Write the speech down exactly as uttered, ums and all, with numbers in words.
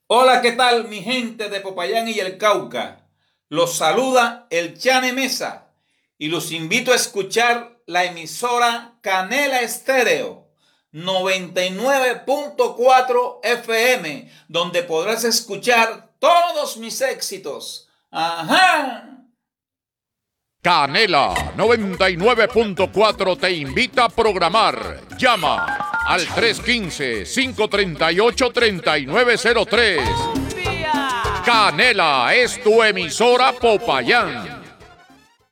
Hola, ¿qué tal mi gente de Popayán y el Cauca? Los saluda el Chane Mesa y los invito a escuchar la emisora Canela Estéreo noventa y nueve punto cuatro F M, donde podrás escuchar todos mis éxitos. ¡Ajá! Canela noventa y nueve punto cuatro te invita a programar. Llama al tres uno cinco, cinco tres ocho, tres nueve cero tres. Canela es tu emisora Popayán.